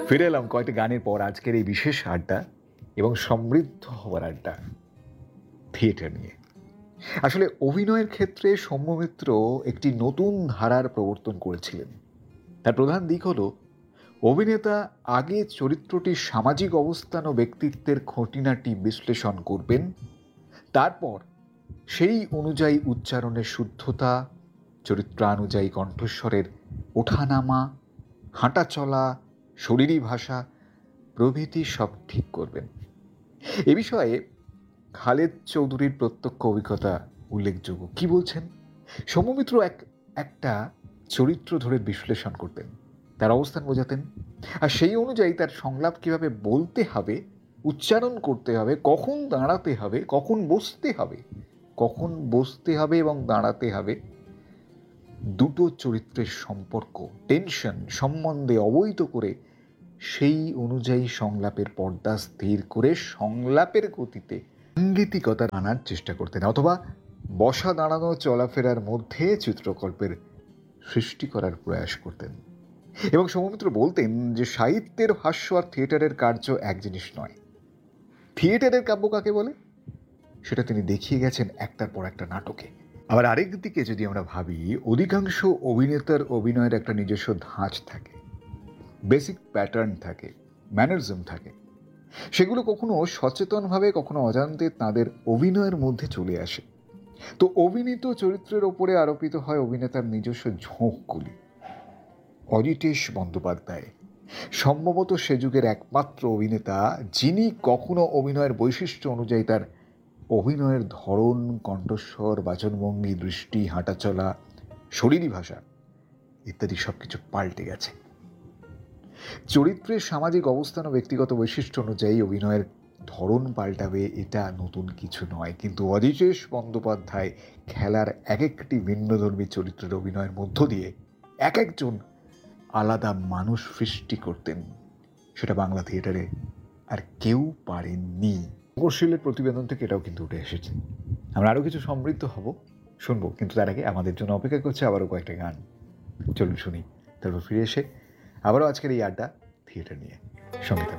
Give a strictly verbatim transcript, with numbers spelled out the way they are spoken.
ফিরে এলাম কয়েকটি গানের পর আজকের এই বিশেষ আড্ডা এবং সমৃদ্ধ হওয়ার আড্ডা থিয়েটার নিয়ে। আসলে অভিনয়ের ক্ষেত্রে সৌম্য মিত্র একটি নতুন ধারার প্রবর্তন করেছিলেন। তার প্রধান দিক হল অভিনেতা আগে চরিত্রটির সামাজিক অবস্থান ও ব্যক্তিত্বের খুঁটিনাটি বিশ্লেষণ করবেন, তারপর সেই অনুযায়ী উচ্চারণের শুদ্ধতা, চরিত্রানুযায়ী কণ্ঠস্বরের ওঠানামা, হাঁটা চলা, শরীরী ভাষা প্রভৃতি সব ঠিক করবেন। এ বিষয়ে খালেদ চৌধুরীর প্রত্যক্ষ অভিজ্ঞতা উল্লেখযোগ্য। কি বলছেন? সৌম্যমিত্র এক একটা চরিত্র ধরে বিশ্লেষণ করতেন, তার অবস্থান বোঝাতেন, আর সেই অনুযায়ী তার সংলাপ কিভাবে বলতে হবে, উচ্চারণ করতে হবে, কখন দাঁড়াতে হবে, কখন বসতে হবে, কখন বসতে হবে এবং দাঁড়াতে হবে, দুটো চরিত্রের সম্পর্ক, টেনশন সম্বন্ধে অবহিত করে সেই অনুযায়ী সংলাপের পর্দা স্থির করে সংলাপের গতিতে সাঙ্গীতিকতা আনার চেষ্টা করতেন, অথবা বসা দাঁড়ানো চলাফেরার মধ্যে চিত্রকল্পের সৃষ্টি করার প্রয়াস করতেন। এবং সৌম্যমিত্র বলতেন যে সাহিত্যের ভাষ্য আর থিয়েটারের কার্য এক জিনিস নয়। থিয়েটারের কাব্য কাকে বলে সেটা তিনি দেখিয়ে গেছেন একটার পর একটা নাটকে। আবার আরেক দিকে যদি আমরা ভাবি, অধিকাংশ অভিনেতার অভিনয়ের একটা নিজস্ব ধাঁচ থাকে, বেসিক প্যাটার্ন থাকে, ম্যানারিজম থাকে। সেগুলো কখনো সচেতনভাবে, কখনো অজান্তে তাদের অভিনয়ের মধ্যে চলে আসে। তো অভিনীত চরিত্রের ওপরে আরোপিত হয় অভিনেতার নিজস্ব ঝোঁকগুলি। অজিতেশ বন্দ্যোপাধ্যায় সম্ভবত সে যুগের একমাত্র অভিনেতা যিনি কখনো অভিনয়ের বৈশিষ্ট্য অনুযায়ী তার অভিনয়ের ধরন, কণ্ঠস্বর, বাচনভঙ্গি, দৃষ্টি, হাঁটাচলা, শরীরী ভাষা ইত্যাদি সব কিছু পাল্টে গেছে। চরিত্রের সামাজিক অবস্থান ও ব্যক্তিগত বৈশিষ্ট্য অনুযায়ী অভিনয়ের ধরন পাল্টাবে, এটা নতুন কিছু নয়। কিন্তু অজিতেশ বন্দ্যোপাধ্যায় খেলার এক একটি ভিন্নধর্মী চরিত্রের অভিনয়ের মধ্য দিয়ে এক একজন আলাদা মানুষ সৃষ্টি করতেন। সেটা বাংলা থিয়েটারে আর কেউ পারেননি। মুখোশশিল্পের প্রতিবেদন থেকে এটাও কিন্তু উঠে এসেছে। আমরা আরও কিছু সমৃদ্ধ হব, শুনবো, কিন্তু তার আগে আমাদের জন্য অপেক্ষা করছে আবারও কয়েকটা গান। চলুন শুনি, তারপর ফিরে এসে আবারও আজকের এই আড্ডা থিয়েটার নিয়ে সঙ্গে থাকুন।